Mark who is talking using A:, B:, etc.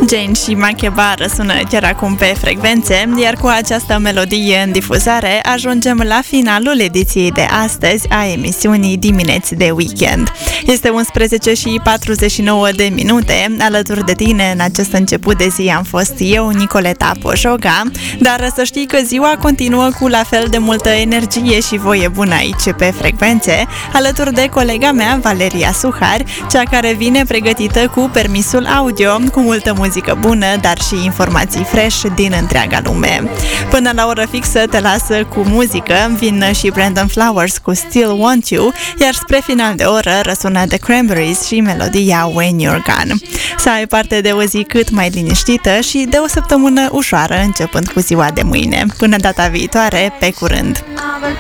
A: Jane și Makeba răsună chiar acum pe frecvențe, iar cu această melodie în difuzare ajungem la finalul ediției de astăzi a emisiunii Dimineți de Weekend. Este 11 și 49 de minute. Alături de tine în acest început de zi am fost eu, Nicoleta Pojoga, dar să știi că ziua continuă cu la fel de multă energie și voie bună aici pe frecvențe, alături de colega mea, Valeria Suhar, cea care vine pregătită cu permisul audio, cu multă muzică bună, dar și informații fresh din întreaga lume. Până la oră fixă te lasă cu muzică, vin și Brandon Flowers cu Still Want You, iar spre final de oră răsună The Cranberries și melodia When You're Gone. Să ai parte de o zi cât mai liniștită și de o săptămână ușoară, începând cu ziua de mâine. Până data viitoare, pe curând!